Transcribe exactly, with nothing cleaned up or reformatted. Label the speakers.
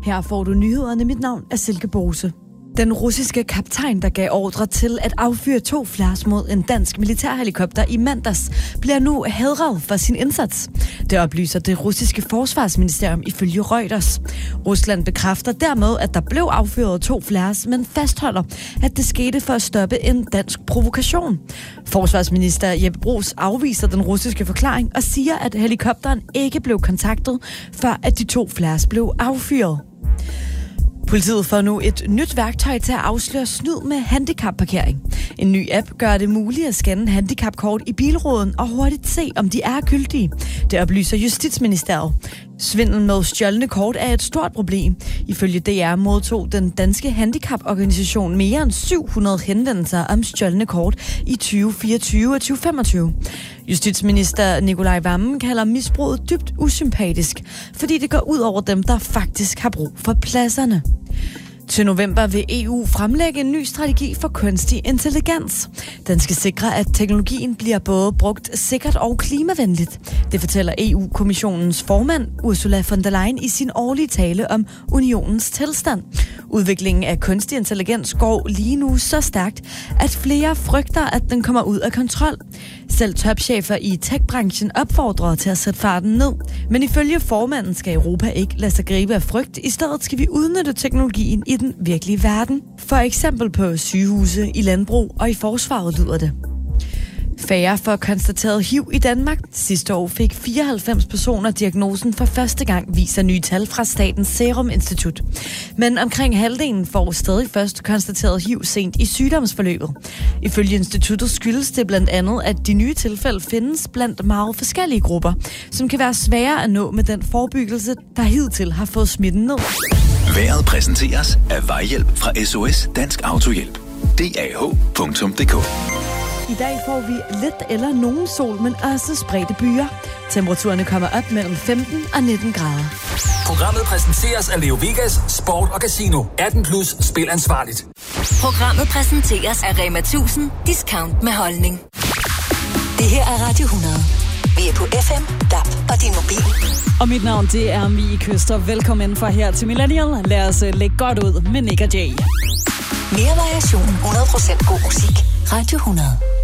Speaker 1: Her får du nyhederne. Mit navn er Silke Bose. Den russiske kaptajn, der gav ordre til at affyre to flares mod en dansk militærhelikopter i mandags, bliver nu hædret for sin indsats. Det oplyser det russiske forsvarsministerium ifølge Reuters. Rusland bekræfter dermed, at der blev affyret to flares, men fastholder, at det skete for at stoppe en dansk provokation. Forsvarsminister Jeppe Bruus afviser den russiske forklaring og siger, at helikopteren ikke blev kontaktet, før at de to flares blev affyret. Politiet får nu et nyt værktøj til at afsløre snyd med handicapparkering. En ny app gør det muligt at scanne handicapkort i bilruden og hurtigt se, om de er gyldige. Det oplyser Justitsministeriet. Svindel med stjålne kort er et stort problem. Ifølge D R modtog den danske handicaporganisation mere end syv hundrede henvendelser om stjålne kort i tyve fireogtyve og tyve femogtyve. Justitsminister Nicolai Wammen kalder misbruget dybt usympatisk, fordi det går ud over dem, der faktisk har brug for pladserne. Til november vil E U fremlægge en ny strategi for kunstig intelligens. Den skal sikre, at teknologien bliver både brugt sikkert og klimavenligt. Det fortæller E U-kommissionens formand Ursula von der Leyen i sin årlige tale om unionens tilstand. Udviklingen af kunstig intelligens går lige nu så stærkt, at flere frygter, at den kommer ud af kontrol. Selv topchefer i tech-branchen opfordrer til at sætte farten ned. Men ifølge formanden skal Europa ikke lade sig gribe af frygt. I stedet skal vi udnytte teknologien i den virkelige verden. For eksempel på sygehuse, i landbrug og i forsvaret lyder det. Færre får konstateret H I V i Danmark. Sidste år fik fireoghalvfems personer diagnosen for første gang, viser nye tal fra Statens Serum Institut. Men omkring halvdelen får stadig først konstateret H I V sent i sygdomsforløbet. Ifølge instituttet skyldes det blandt andet, at de nye tilfælde findes blandt meget forskellige grupper, som kan være svære at nå med den forebyggelse, der hidtil har fået smitten ned.
Speaker 2: Vejret præsenteres af Vejhjælp fra S O S Dansk Autohjælp. D A H punktum d k.
Speaker 1: I dag får vi lidt eller nogen sol, men også spredte byer. Temperaturerne kommer op mellem femten og nitten grader.
Speaker 3: Programmet præsenteres af Leo Vegas, Sport og Casino. atten plus, spil ansvarligt.
Speaker 4: Programmet præsenteres af Rema tusind, discount med holdning. Det her er Radio hundrede. Vi er på F M, D A B og din mobil.
Speaker 5: Og mit navn, det er Mie Køster. Velkommen for her til Millennial. Lad os lægge godt ud med Nick og Jay.
Speaker 4: Mere variation, hundrede procent god musik. Radio hundrede.